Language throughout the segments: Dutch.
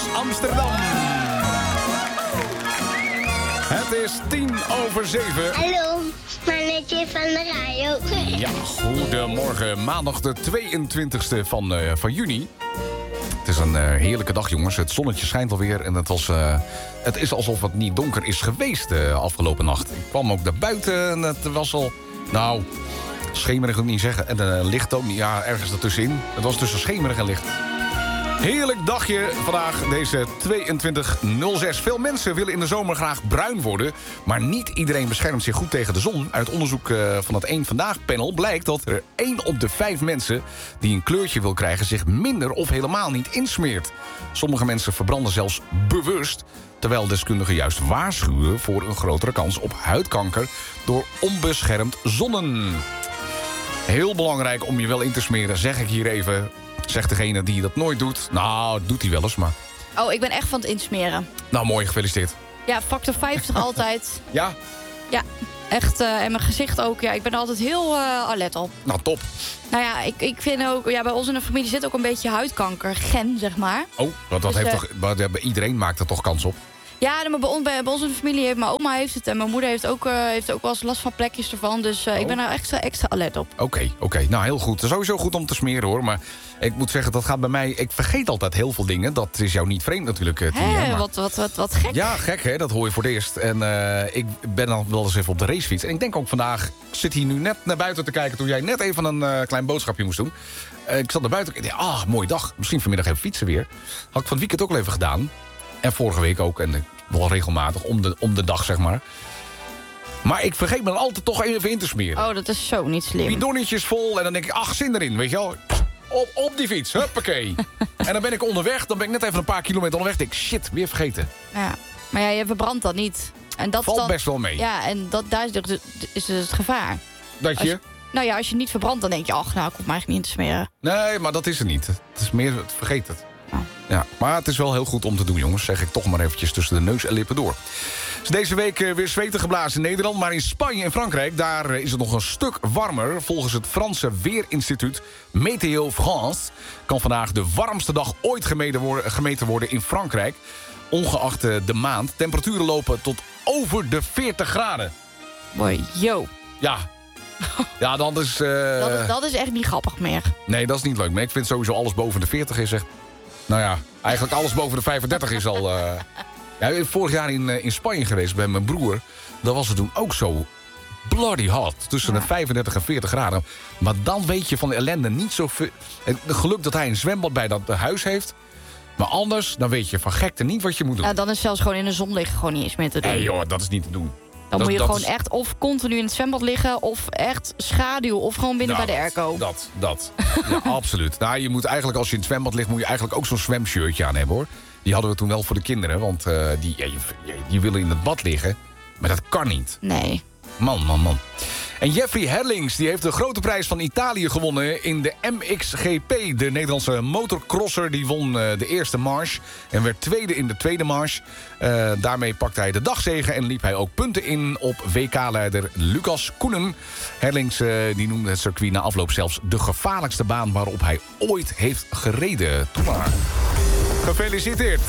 Amsterdam. Het is 6:10. Hallo, mannetje van de radio. Ja, goedemorgen. Maandag de 22e van juni. Het is een heerlijke dag, jongens. Het zonnetje schijnt alweer en het is alsof het niet donker is geweest afgelopen nacht. Ik kwam ook naar buiten en het was al... Nou, schemerig wil ik niet zeggen. En licht ook niet. Ja, ergens ertussenin. Het was tussen schemerig en licht. Heerlijk dagje vandaag, deze 22:06. Veel mensen willen in de zomer graag bruin worden, maar niet iedereen beschermt zich goed tegen de zon. Uit onderzoek van het Eén Vandaag-panel blijkt dat er 1 op de 5 mensen die een kleurtje wil krijgen zich minder of helemaal niet insmeert. Sommige mensen verbranden zelfs bewust, terwijl deskundigen juist waarschuwen voor een grotere kans op huidkanker door onbeschermd zonnen. Heel belangrijk om je wel in te smeren, zeg ik hier even. Zegt degene die dat nooit doet. Nou, doet hij wel eens, maar... Oh, ik ben echt van het insmeren. Nou, mooi, gefeliciteerd. Ja, factor 50 altijd. Ja? Ja, echt. En mijn gezicht ook. Ja, ik ben er altijd heel alert op. Nou, top. Nou ja, ik vind ook... Ja, bij ons in de familie zit ook een beetje huidkanker. Gen, zeg maar. Oh, dat Dus, heeft toch... Bij iedereen maakt er toch kans op? Ja, maar bij ons in de familie heeft mijn oma heeft het. En mijn moeder heeft ook wel eens last van plekjes ervan. Dus ik ben er extra alert op. Oké. Nou, heel goed. Het is sowieso goed om te smeren, hoor. Maar ik moet zeggen, dat gaat bij mij... Ik vergeet altijd heel veel dingen. Dat is jou niet vreemd natuurlijk, Tine. Hé, wat gek. Ja, gek, hè? Dat hoor je voor het eerst. En ik ben dan wel eens even op de racefiets. En ik denk ook vandaag... Ik zit hier nu net naar buiten te kijken... toen jij net even een klein boodschapje moest doen. Ik zat naar buiten. Ik dacht, mooie dag. Misschien vanmiddag even fietsen weer. Had ik van het weekend ook al even gedaan. En vorige week ook. En wel regelmatig, om de dag, zeg maar. Maar ik vergeet me dan altijd toch even in te smeren. Oh, dat is zo niet slim. Bidonnetjes vol en dan denk ik, zin erin, weet je wel. Op die fiets, huppakee. En dan ben ik onderweg, dan ben ik net even een paar kilometer onderweg. Denk ik, shit, weer vergeten. Ja, maar ja, je verbrandt dat niet. En dat valt dan, best wel mee. Ja, en daar is dus het gevaar. Dat je? Als je niet verbrandt, dan denk je... ik hoef me eigenlijk niet in te smeren. Nee, maar dat is het niet. Het is meer, vergeet het. Oh. Ja, maar het is wel heel goed om te doen, jongens. Zeg ik toch maar eventjes tussen de neus en lippen door. Dus deze week weer zweten geblazen in Nederland. Maar in Spanje en Frankrijk, daar is het nog een stuk warmer. Volgens het Franse Weerinstituut Météo France... kan vandaag de warmste dag ooit gemeten worden in Frankrijk. Ongeacht de maand. Temperaturen lopen tot over de 40 graden. Mooi, yo. Ja, dan is... Dat is echt niet grappig meer. Nee, dat is niet leuk. Maar ik vind sowieso alles boven de 40 is echt... Nou ja, eigenlijk alles boven de 35 is al... Ja, vorig jaar in Spanje geweest bij mijn broer. Dan was het toen ook zo bloody hot. Tussen de 35 en 40 graden. Maar dan weet je van de ellende niet zoveel... Het geluk dat hij een zwembad bij dat huis heeft. Maar anders, dan weet je van gekte niet wat je moet doen. Ja, dan is zelfs gewoon in de zon liggen gewoon niet eens meer te doen. Nee joh, dat is niet te doen. Dan moet je gewoon echt of continu in het zwembad liggen... of echt schaduw, of gewoon binnen bij de airco. Dat. Ja, absoluut. Nou, je moet eigenlijk, als je in het zwembad ligt... moet je eigenlijk ook zo'n zwemshirtje aan hebben, hoor. Die hadden we toen wel voor de kinderen. Want die willen in het bad liggen. Maar dat kan niet. Nee. Man. En Jeffrey Herlings die heeft de grote prijs van Italië gewonnen in de MXGP. De Nederlandse motorcrosser die won de eerste marche en werd tweede in de tweede marche. Daarmee pakte hij de dagzege en liep hij ook punten in op WK-leider Lucas Koenen. Herlings die noemde het circuit na afloop zelfs de gevaarlijkste baan waarop hij ooit heeft gereden. Toe maar. Gefeliciteerd.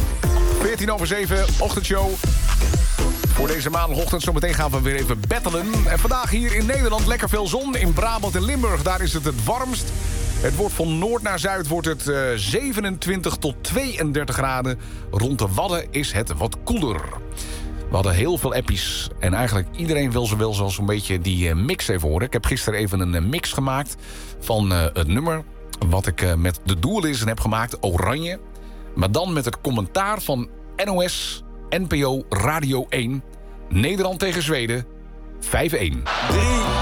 6:14, ochtendshow. Voor deze maandagochtend zometeen gaan we weer even battelen. En vandaag hier in Nederland lekker veel zon. In Brabant en Limburg, daar is het warmst. Het wordt van noord naar zuid wordt het 27 tot 32 graden. Rond de Wadden is het wat koeler. We hadden heel veel appies. En eigenlijk iedereen wil wel zo'n beetje die mix even horen. Ik heb gisteren even een mix gemaakt van het nummer... wat ik met de doellisten heb gemaakt, Oranje. Maar dan met het commentaar van NOS... NPO Radio 1, Nederland tegen Zweden, 5-1.